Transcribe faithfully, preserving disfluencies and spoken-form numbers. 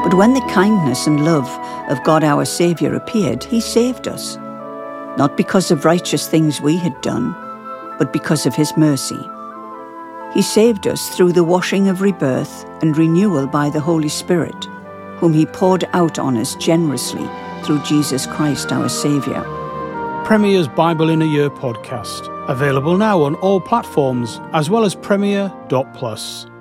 But when the kindness and love of God our Saviour appeared, he saved us, not because of righteous things we had done, but because of his mercy. He saved us through the washing of rebirth and renewal by the Holy Spirit, whom he poured out on us generously through Jesus Christ our Saviour. Premier's Bible in a Year podcast, available now on all platforms as well as premier dot plus.